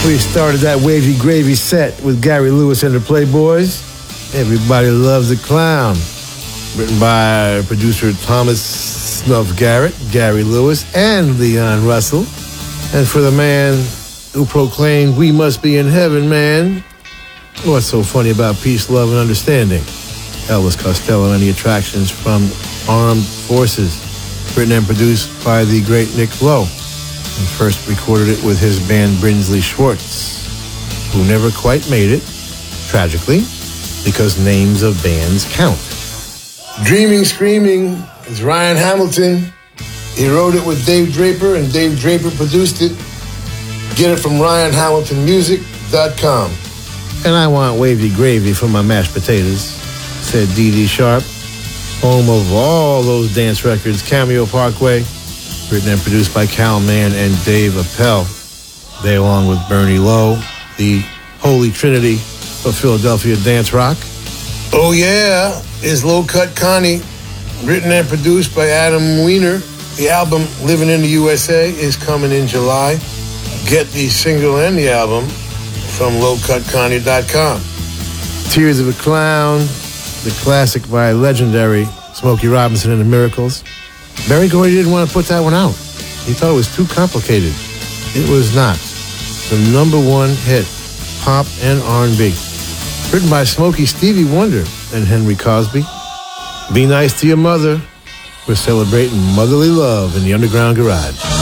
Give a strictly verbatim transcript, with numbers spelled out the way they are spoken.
We started that wavy gravy set with Gary Lewis and the Playboys. Everybody Loves a Clown. Written by producer Thomas Snuff Garrett, Gary Lewis, and Leon Russell. And for the man who proclaimed, "We must be in heaven, man." What's so funny about peace, love, and understanding? Elvis Costello and the Attractions from Armed Forces. Written and produced by the great Nick Lowe. And first recorded it with his band Brinsley Schwartz, who never quite made it, tragically, because names of bands count. Dreaming Screaming is Ryan Hamilton. He wrote it with Dave Draper, and Dave Draper produced it. Get it from ryan hamilton music dot com. And I want wavy gravy for my mashed potatoes, said Dee Dee Sharp, home of all those dance records, Cameo Parkway. Written and produced by Cal Mann and Dave Appel. They, along with Bernie Lowe, the Holy Trinity of Philadelphia dance rock. Oh Yeah is Low Cut Connie. Written and produced by Adam Weiner. The album Living in the U S A is coming in July. Get the single and the album from low cut connie dot com. Tears of a Clown, the classic by legendary Smokey Robinson and the Miracles. Berry Gordy didn't want to put that one out. He thought it was too complicated. It was not. The number one hit, pop and R and B. Written by Smokey Stevie Wonder and Henry Cosby. Be nice to your mother. We're celebrating motherly love in the Underground Garage.